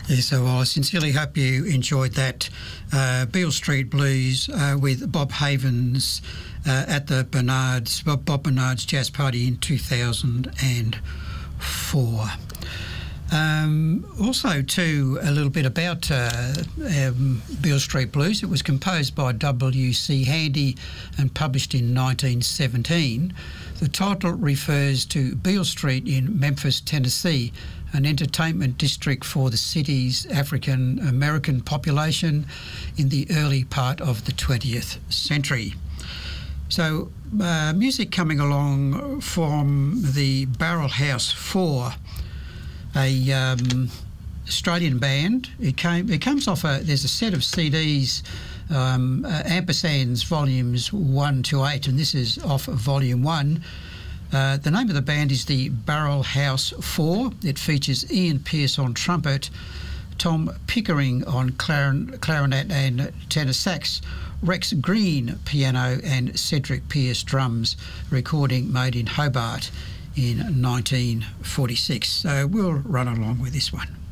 Yes, well, I sincerely hope you enjoyed that Beale Street Blues with Bob Havens at the Bob Bernard's Jazz Party in 2004. Also, too, a little bit about Beale Street Blues. It was composed by W.C. Handy and published in 1917. The title refers to Beale Street in Memphis, Tennessee, an entertainment district for the city's African-American population in the early part of the 20th century. So, music coming along from the Barrel House 4, a Australian band. It comes off there's a set of CDs, Ampersands volumes 1 to 8, and this is off volume 1. The name of the band is the Barrel House 4. It features Ian Pearce on trumpet, Tom Pickering on clarinet and tenor sax, Rex Green piano and Cedric Pearce drums, recording made in Hobart in 1946. So we'll run along with this one.